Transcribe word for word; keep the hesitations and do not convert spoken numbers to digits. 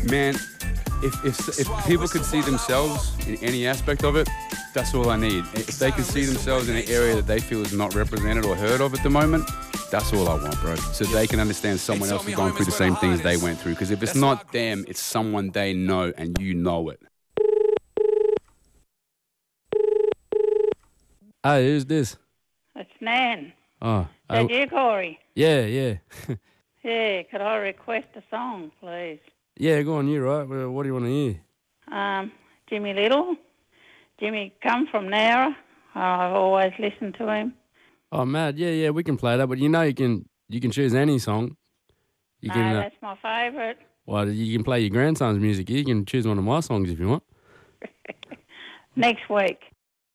Man, if, if if people could see themselves in any aspect of it, that's all I need. If they can see themselves in an area that they feel is not represented or heard of at the moment, that's all I want, bro. So they can understand someone else is going through the same things they went through. Because if it's not them, it's someone they know and you know it. Hey, who's this? It's Nan. Oh, Is I, that you, Corey? yeah, yeah. Yeah, could I request a song, please? Yeah, go on, you, right? Well, what do you want to hear? Um, Jimmy Little. Jimmy come from Nowra. I've always listened to him. Oh, Matt, yeah, yeah, we can play that, but you know you can you can choose any song. You No, can, uh, that's my favourite. well, you can play your grandson's music. You can choose one of my songs if you want. Next week.